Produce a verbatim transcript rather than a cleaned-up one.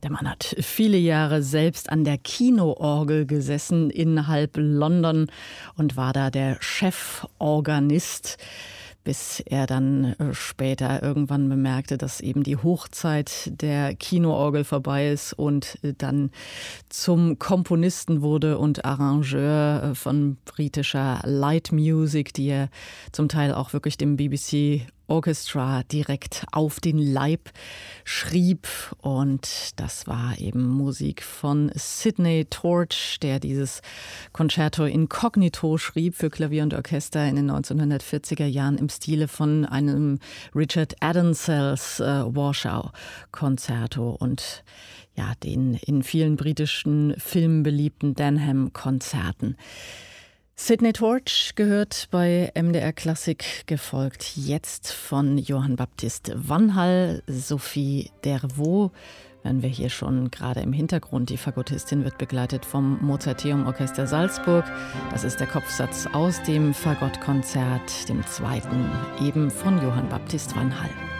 Der Mann hat viele Jahre selbst an der Kinoorgel gesessen in halb London und war da der Cheforganist, bis er dann später irgendwann bemerkte, dass eben die Hochzeit der Kinoorgel vorbei ist und dann zum Komponisten wurde und Arrangeur von britischer Light Music, die er zum Teil auch wirklich dem B B C Orchestra direkt auf den Leib schrieb. Und das war eben Musik von Sidney Torch, der dieses Concerto Incognito schrieb für Klavier und Orchester in den neunzehnhundertvierziger Jahren im Stile von einem Richard Adonsells äh, Warschau-Konzerto und ja, den in vielen britischen Filmen beliebten Denham-Konzerten. Sidney Torch gehört bei M D R Klassik, gefolgt jetzt von Johann Baptist Vanhal. Sophie Dervaux hören wir hier schon gerade im Hintergrund. Die Fagottistin wird begleitet vom Mozarteum Orchester Salzburg. Das ist der Kopfsatz aus dem Fagottkonzert, dem zweiten, eben von Johann Baptist Vanhal.